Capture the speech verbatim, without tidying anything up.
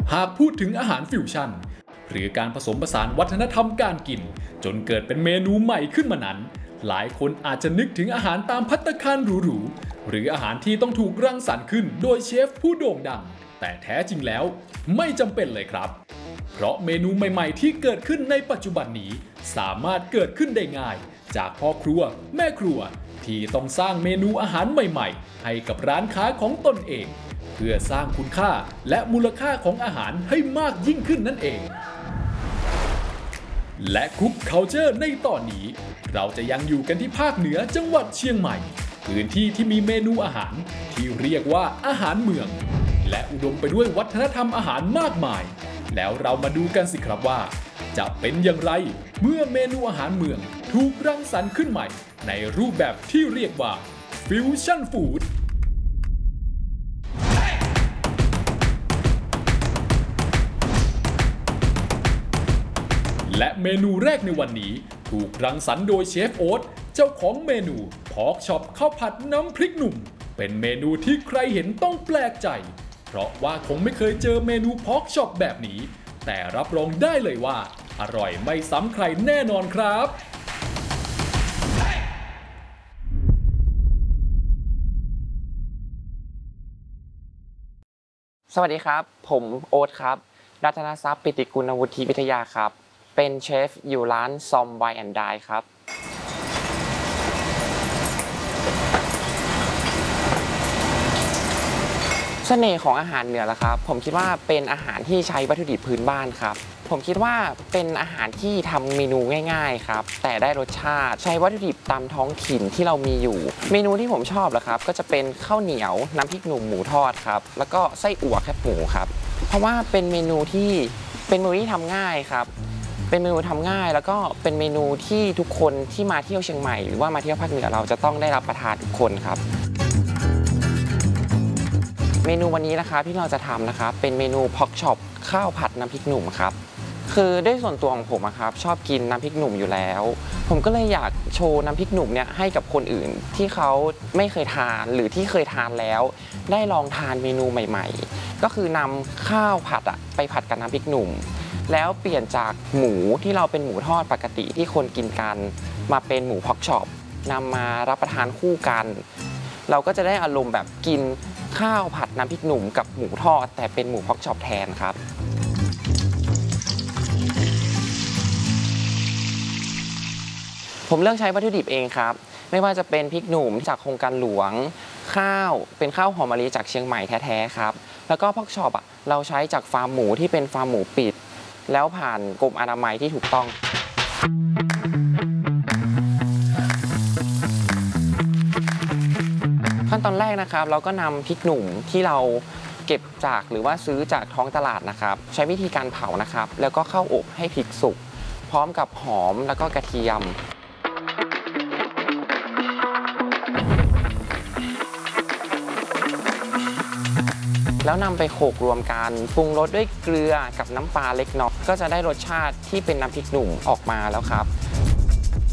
หากพูดถึงอาหารฟิวชั่นหรือการผสมผสานวัฒนธรรมการกินจนเกิดเป็นเมนูใหม่ขึ้นมานั้นหลายคนอาจจะนึกถึงอาหารตามภัตตาคารหรูๆหรืออาหารที่ต้องถูกรังสรรค์ขึ้นโดยเชฟผู้โด่งดังแต่แท้จริงแล้วไม่จำเป็นเลยครับเพราะเมนูใหม่ๆที่เกิดขึ้นในปัจจุบันนี้สามารถเกิดขึ้นได้ง่ายจากพ่อครัวแม่ครัวที่ต้องสร้างเมนูอาหารใหม่ๆให้กับร้านค้าของตนเองเพื่อสร้างคุณค่าและมูลค่าของอาหารให้มากยิ่งขึ้นนั่นเองและคุกคัลเจอร์ในตอนนี้เราจะยังอยู่กันที่ภาคเหนือจังหวัดเชียงใหม่พื้นที่ที่มีเมนูอาหารที่เรียกว่าอาหารเมืองและอุดมไปด้วยวัฒนธรรมอาหารมากมายแล้วเรามาดูกันสิครับว่าจะเป็นอย่างไรเมื่อเมนูอาหารเมืองถูกรังสรรค์ขึ้นใหม่ในรูปแบบที่เรียกว่าฟิวชั่นฟู้ดและเมนูแรกในวันนี้ถูกรังสรรค์โดยเชฟโอ๊ตเจ้าของเมนูพอกช็อปข้าวผัดน้ำพริกหนุ่มเป็นเมนูที่ใครเห็นต้องแปลกใจเพราะว่าคงไม่เคยเจอเมนูพอกช็อปแบบนี้แต่รับรองได้เลยว่าอร่อยไม่ซ้ำใครแน่นอนครับสวัสดีครับผมโอ๊ตครับรัตนทรัพย์ปิติกุลวุฒิวิทยาครับเป็นเชฟอยู่ร้านซอมไวน์แอนด์ไดน์ครับเสน่ห์ของอาหารเหนือละครับผมคิดว่าเป็นอาหารที่ใช้วัตถุดิบพื้นบ้านครับผมคิดว่าเป็นอาหารที่ทำเมนูง่ายๆครับแต่ได้รสชาติใช้วัตถุดิบตามท้องถิ่นที่เรามีอยู่เมนูที่ผมชอบละครับก็จะเป็นข้าวเหนียวน้ำพริกหนุ่มหมูทอดครับแล้วก็ไส้อั่วแคบหมูครับเพราะว่าเป็นเมนูที่เป็นเมนูที่ทำง่ายครับเป็นเมนูทำง่ายแล้วก็เป็นเมนูที่ทุกคนที่มาเที่ยวเชียงใหม่หรือว่ามาเที่ยวภาคเหนือเราจะต้องได้รับประทานทุกคนครับเมนูวันนี้นะครับที่เราจะทำนะครับเป็นเมนูพ็อกช็อปข้าวผัดน้ำพริกหนุ่มครับคือด้วยส่วนตัวของผมครับชอบกินน้ำพริกหนุ่มอยู่แล้วผมก็เลยอยากโชว์น้ำพริกหนุ่มเนี่ยให้กับคนอื่นที่เขาไม่เคยทานหรือที่เคยทานแล้วได้ลองทานเมนูใหม่ๆก็คือนำข้าวผัดอะไปผัดกับน้ำพริกหนุ่มแล้วเปลี่ยนจากหมูที่เราเป็นหมูทอดปกติที่คนกินกันมาเป็นหมูพ็อกช็อปนำมารับประทานคู่กันเราก็จะได้อารมณ์แบบกินข้าวผัดน้ำพริกหนุ่มกับหมูทอดแต่เป็นหมูพ็อกช็อปแทนครับผมเลือกใช้วัตถุดิบเองครับไม่ว่าจะเป็นพริกหนุ่มจากโครงการหลวงข้าวเป็นข้าวหอมมะลิจากเชียงใหม่แท้ๆครับแล้วก็พ็อกช็อปอ่ะเราใช้จากฟาร์มหมูที่เป็นฟาร์มหมูปิดแล้วผ่านกรมอนามัยที่ถูกต้องขั้นตอนแรกนะครับเราก็นำพริกหนุ่มที่เราเก็บจากหรือว่าซื้อจากท้องตลาดนะครับใช้วิธีการเผานะครับแล้วก็เข้าอบให้พริกสุกพร้อมกับหอมแล้วก็กระเทียมแล้วนำไปโขลกรวมกันปรุงรสด้วยเกลือกับน้ำปลาเล็กน้อยก็จะได้รสชาติที่เป็นน้ำพริกหนุ่มออกมาแล้วครับ